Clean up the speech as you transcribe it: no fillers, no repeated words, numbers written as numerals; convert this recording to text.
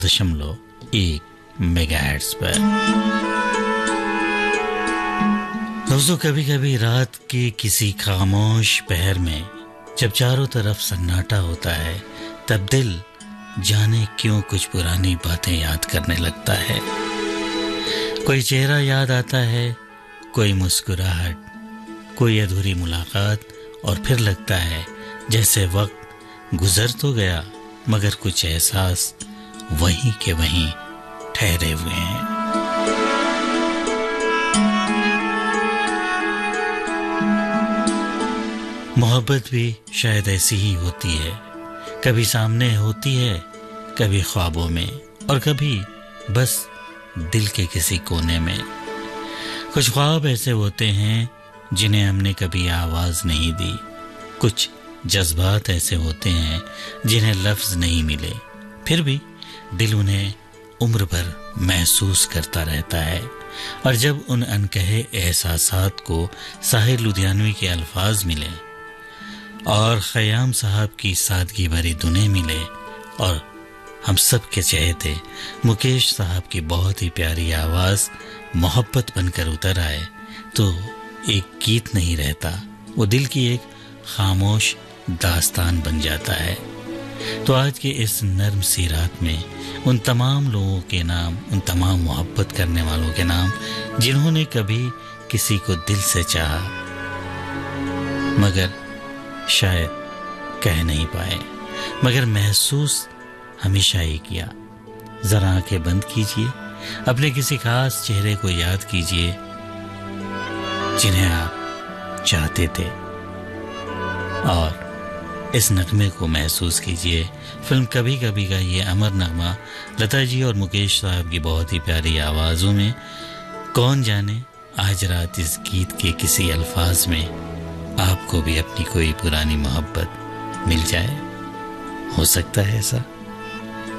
Megahertz पर। दोस्तों, कभी कभी रात के किसी खामोश पहर में जब चारों तरफ सन्नाटा होता है, तब दिल जाने क्यों कुछ पुरानी बातें याद करने लगता है। कोई चेहरा याद आता है, कोई मुस्कुराहट, कोई अधूरी मुलाकात, और फिर लगता है जैसे वक्त गुजर तो गया मगर कुछ एहसास वहीं के वहीं ठहरे हुए हैं। मोहब्बत भी शायद ऐसी ही होती है, कभी सामने होती है, कभी ख्वाबों में, और कभी बस दिल के किसी कोने में। कुछ ख्वाब ऐसे होते हैं जिन्हें हमने कभी आवाज नहीं दी, कुछ जज्बात ऐसे होते हैं जिन्हें लफ्ज नहीं मिले, फिर भी दिल उन्हें उम्र भर महसूस करता रहता है। और जब उन अनकहे एहसासात को साहिर लुधियानवी के अल्फाज मिले और खयाम साहब की सादगी भरी धुनें मिले और हम सब के चहेते मुकेश साहब की बहुत ही प्यारी आवाज मोहब्बत बनकर उतर आए, तो एक गीत नहीं रहता, वो दिल की एक खामोश दास्तान बन जाता है। तो आज के इस नर्म सी रात में उन तमाम लोगों के नाम, उन तमाम मोहब्बत करने वालों के नाम जिन्होंने कभी किसी को दिल से चाहा मगर शायद कह नहीं पाए, मगर महसूस हमेशा ही किया। जरा आंखें बंद कीजिए, अपने किसी खास चेहरे को याद कीजिए जिन्हें आप चाहते थे, और इस नगमे को महसूस कीजिए। फिल्म कभी कभी का ये अमर नगमा लता जी और मुकेश साहब की बहुत ही प्यारी आवाज़ों में। कौन जाने आज रात इस गीत के किसी अल्फाज में आपको भी अपनी कोई पुरानी मोहब्बत मिल जाए। हो सकता है ऐसा।